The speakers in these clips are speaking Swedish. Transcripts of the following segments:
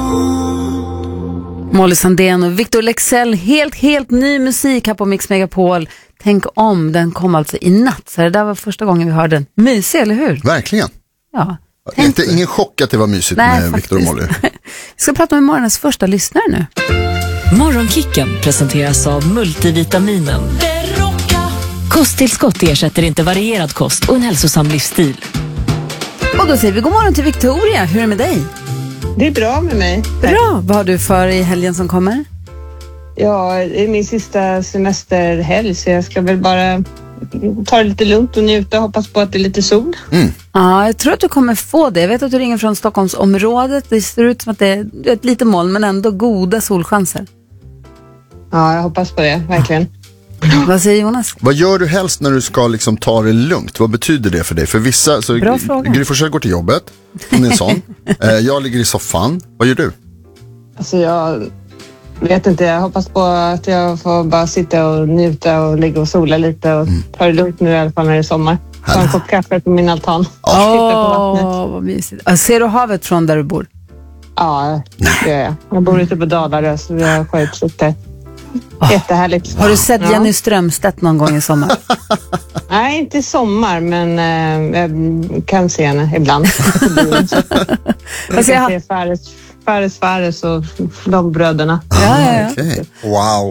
Molly Sandén och Victor Leksell, helt ny musik här på Mix Megapol. Tänk om, den kom alltså i natt. Så det där var första gången vi hörde den. Mysig, eller hur? Verkligen. Ja. Det är ingen chock att det var mysigt. Nej, med Victor och Molly. Vi ska prata med morgonens första lyssnare nu. Morgonkicken presenteras av multivitaminen. Kosttillskott ersätter inte varierad kost och en hälsosam livsstil. Och då säger vi god morgon till Victoria. Hur är det med dig? Det är bra med mig. Bra. Vad har du för i helgen som kommer? Ja, det är min sista semesterhelg, så jag ska väl bara ta det lite lugnt och njuta och hoppas på att det är lite sol. Ja, jag tror att du kommer få det. Jag vet att du ringer från Stockholmsområdet. Det ser ut som att det är ett litet moln, men ändå goda solchanser. Ja, jag hoppas på det, verkligen. Vad säger Jonas? Vad gör du helst när du ska liksom ta det lugnt? Vad betyder det för dig? För vissa, så Bra fråga. Gry Forssell går till jobbet, hon är en sån. Jag ligger i soffan. Vad gör du? Alltså jag vet inte, jag hoppas på att jag får bara sitta och njuta och ligga och sola lite och ta det lugnt nu i alla fall när det är sommar. Ta en kopp kaffe på min altan. Vad mysigt. Ser du havet från där du bor? Ja, det gör jag. Jag bor ute på Dalarö, så vi har skjutit lite. Jättehärligt. Har du sett Jenny Strömstedt någon gång i sommar? Nej, inte i sommar, men jag kan se henne ibland. Jag ser Fares och de bröderna. Ja. Okay. Wow.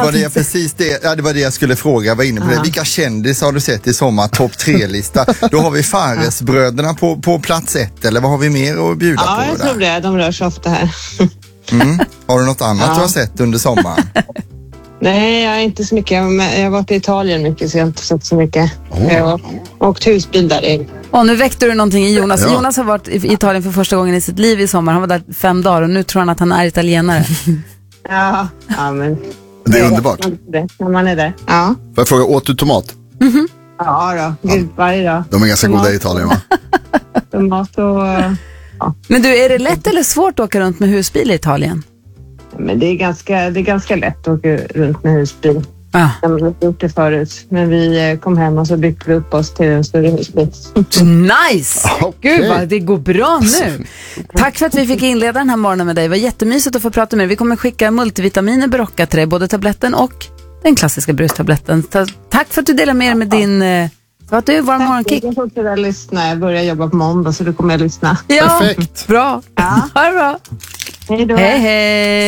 Det var det jag skulle fråga. Jag var inne på det. Vilka kändisar har du sett i sommar? Topp 3-lista. Då har vi Fares-bröderna på plats 1. Eller vad har vi mer att bjuda på? Ja, jag tror det. De rör sig ofta här. Har du något annat du har sett under sommaren? Nej, jag är inte så mycket. Jag har varit i Italien mycket, så jag har inte sett så mycket. Jag har åkt husbil där. Nu väckte du någonting i Jonas. Ja. Jonas har varit i Italien för första gången i sitt liv i sommar. Han var där 5 dagar och nu tror han att han är italienare. Ja, men... Det är underbart. När man är där. Ja. Får jag fråga, åt du tomat? Ja då, gud, varje dag. De är ganska goda i Italien, va? Tomat och... Men du, är det lätt eller svårt att åka runt med husbil i Italien? Men det är ganska lätt att åka runt med husbil. Ja. Jag har gjort det förut. Men vi kom hem och så byggde vi upp oss till en större husbil. Nice! Gud vad det går bra nu. Tack för att vi fick inleda den här morgonen med dig. Det var jättemysigt att få prata med dig. Vi kommer skicka multivitaminer Berocca till dig. Både tabletten och den klassiska brustabletten. Tack för att du delar med dig med din... För att du är vår morgonkick. Jag fortsätter lyssna. Jag börjar jobba på måndag, så då kommer jag lyssna. Ja, perfekt. Bra. Ja. Ha det bra. Hej då. Hej.